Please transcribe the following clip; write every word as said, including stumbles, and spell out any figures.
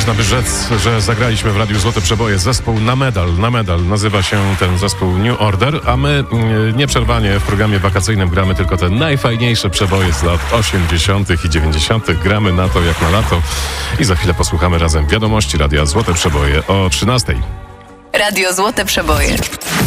Można by rzec, że zagraliśmy w Radiu Złote Przeboje. Zespół na medal, na medal nazywa się ten zespół New Order, a my yy, nieprzerwanie w programie wakacyjnym gramy tylko te najfajniejsze przeboje z lat osiemdziesiątych i dziewięćdziesiątych. Gramy na to jak na lato i za chwilę posłuchamy razem wiadomości Radia Złote Przeboje o trzynastej. Radio Złote Przeboje.